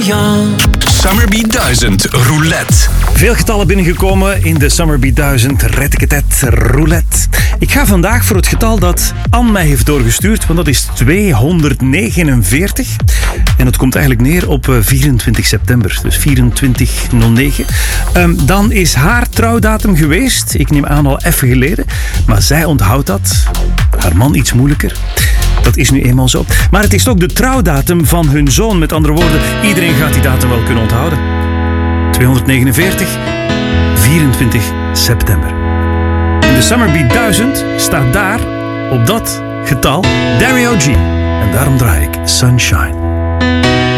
young. Summerbeat 1000 Roulette. Veel getallen binnengekomen in de Summerbeat 1000 Rettiketet Roulette. Ik ga vandaag voor het getal dat Anne mij heeft doorgestuurd, want dat is 249. En het komt eigenlijk neer op 24 september, dus 2409. Dan is haar trouwdatum geweest, ik neem aan al even geleden. Maar zij onthoudt dat. Haar man iets moeilijker. Dat is nu eenmaal zo. Maar het is ook de trouwdatum van hun zoon. Met andere woorden, iedereen gaat die datum wel kunnen onthouden. 249, 24 september. In de Summerbeat 1000 staat daar, op dat getal, Dario G. En daarom draai ik Sunshine.